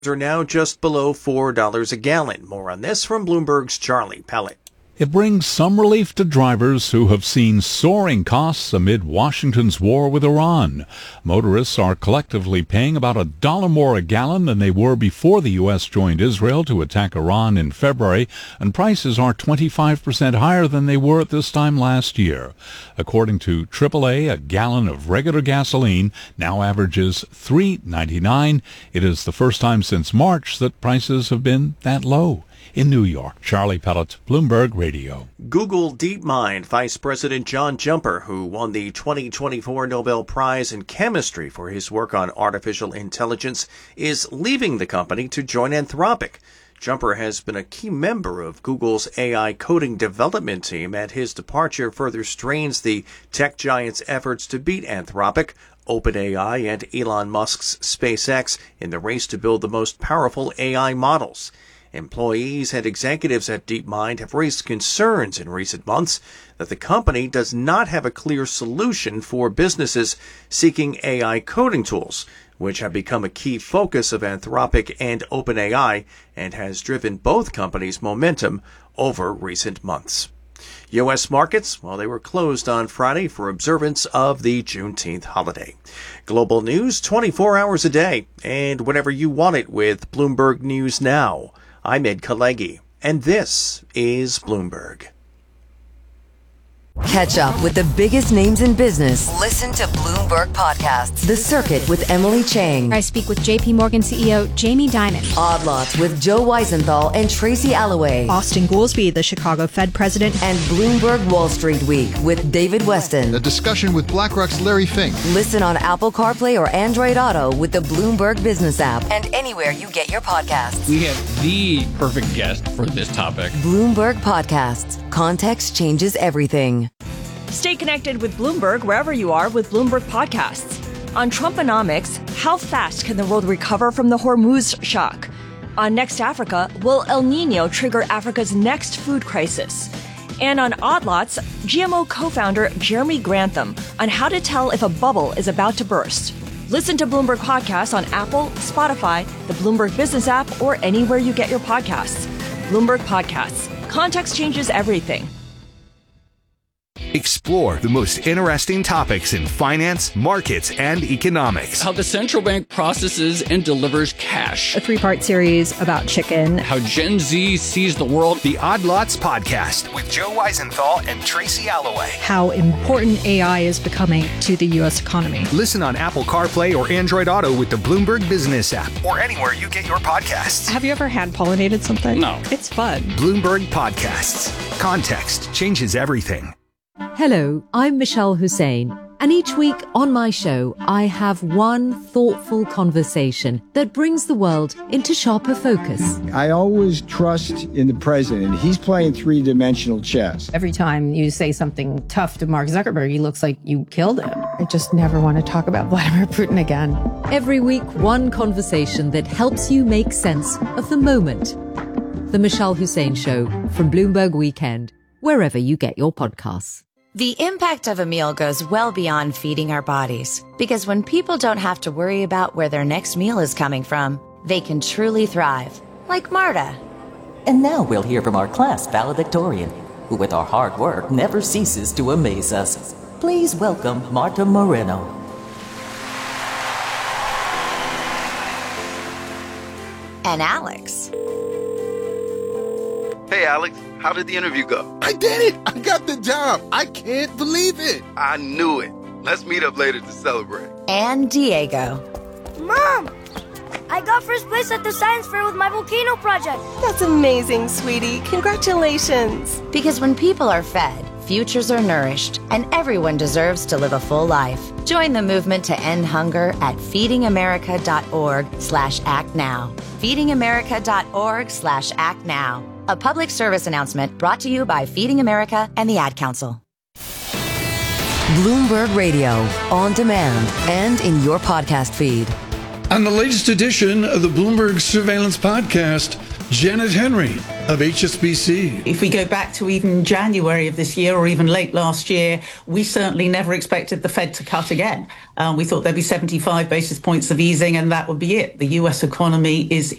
are now just below $4 a gallon. More on this from Bloomberg's Charlie Pellet. It brings some relief to drivers who have seen soaring costs amid Washington's war with Iran. Motorists are collectively paying about $1 more a gallon than they were before the U.S. joined Israel to attack Iran in February, and prices are 25% higher than they were at this time last year. According to AAA, a gallon of regular gasoline now averages $3.99. It is the first time since March that prices have been that low. In New York, Charlie Pellet, Bloomberg Radio. Google DeepMind Vice President John Jumper, who won the 2024 Nobel Prize in Chemistry for his work on artificial intelligence, is leaving the company to join Anthropic. Jumper has been a key member of Google's AI coding development team, and his departure further strains the tech giant's efforts to beat Anthropic, OpenAI, and Elon Musk's SpaceX in the race to build the most powerful AI models. Employees and executives at DeepMind have raised concerns in recent months that the company does not have a clear solution for businesses seeking AI coding tools, which have become a key focus of Anthropic and OpenAI and has driven both companies' momentum over recent months. U.S. markets, well, they were closed on Friday for observance of the Juneteenth holiday. Global news 24 hours a day and whenever you want it with Bloomberg News Now. I'm Ed Kalegi, and this is Bloomberg. Catch up with the biggest names in business. Listen to Bloomberg Podcasts. The Circuit with Emily Chang. I speak with JP Morgan CEO Jamie Dimon. Odd Lots with Joe Weisenthal and Tracy Alloway. Austin Goolsbee, the Chicago Fed president. And Bloomberg Wall Street Week with David Weston. A discussion with BlackRock's Larry Fink. Listen on Apple CarPlay or Android Auto with the Bloomberg Business app and anywhere you get your podcasts. We have the perfect guest for this topic. Bloomberg Podcasts. Context changes everything. Stay connected with Bloomberg wherever you are with Bloomberg Podcasts. On Trumponomics, how fast can the world recover from the Hormuz shock? On Next Africa, will El Nino trigger Africa's next food crisis? And on Odd Lots, GMO co-founder Jeremy Grantham on how to tell if a bubble is about to burst. Listen to Bloomberg Podcasts on Apple, Spotify, the Bloomberg Business app, or anywhere you get your podcasts. Bloomberg Podcasts. Context changes everything. Explore the most interesting topics in finance, markets, and economics. How the central bank processes and delivers cash. A 3-part series about chicken. How Gen Z sees the world. The Odd Lots Podcast with Joe Weisenthal and Tracy Alloway. How important AI is becoming to the U.S. economy. Listen on Apple CarPlay or Android Auto with the Bloomberg Business app or anywhere you get your podcasts. Have you ever hand-pollinated something? No. It's fun. Bloomberg Podcasts. Context changes everything. Hello, I'm Michelle Hussein, and each week on my show, I have one thoughtful conversation that brings the world into sharper focus. I always trust in the president. He's playing three-dimensional chess. Every time you say something tough to Mark Zuckerberg, he looks like you killed him. I just never want to talk about Vladimir Putin again. Every week, one conversation that helps you make sense of the moment. The Michelle Hussein Show from Bloomberg Weekend, wherever you get your podcasts. The impact of a meal goes well beyond feeding our bodies, because when people don't have to worry about where their next meal is coming from, they can truly thrive, like Marta. And now we'll hear from our class valedictorian, who with our hard work never ceases to amaze us. Please welcome Marta Moreno. And Alex. Hey, Alex. How did the interview go? I did it! I got the job! I can't believe it! I knew it. Let's meet up later to celebrate. And Diego. Mom! I got first place at the science fair with my volcano project. That's amazing, sweetie. Congratulations. Because when people are fed, futures are nourished, and everyone deserves to live a full life. Join the movement to end hunger at feedingamerica.org/actnow. feedingamerica.org/actnow. A public service announcement brought to you by Feeding America and the Ad Council. Bloomberg Radio, on demand and in your podcast feed. On the latest edition of the Bloomberg Surveillance Podcast, Janet Henry of HSBC. If we go back to even January of this year or even late last year, we certainly never expected the Fed to cut again. We thought there'd be 75 basis points of easing and that would be it. The US economy is